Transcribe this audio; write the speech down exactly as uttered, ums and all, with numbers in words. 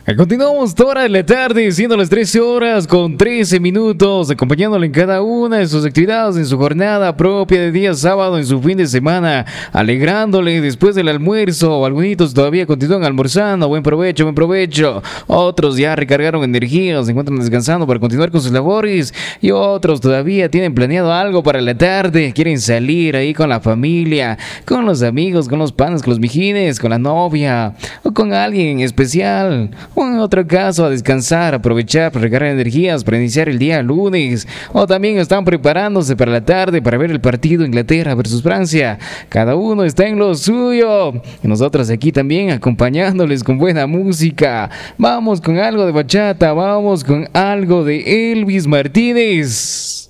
Continuamos toda hora de la tarde, siendo las trece horas con trece minutos, acompañándole en cada una de sus actividades, en su jornada propia de día sábado, en su fin de semana, alegrándole después del almuerzo. Algunos todavía continúan almorzando, buen provecho, buen provecho. Otros ya recargaron energías, se encuentran descansando para continuar con sus labores. Y otros todavía tienen planeado algo para la tarde, quieren salir ahí con la familia, con los amigos, con los panas, con los mijines, con la novia o con alguien en especial. O en otro caso, a descansar, aprovechar para recargar energías para iniciar el día lunes. O también están preparándose para la tarde para ver el partido Inglaterra versus Francia. Cada uno está en lo suyo. Y nosotros aquí también acompañándoles con buena música. Vamos con algo de bachata, vamos con algo de Elvis Martínez.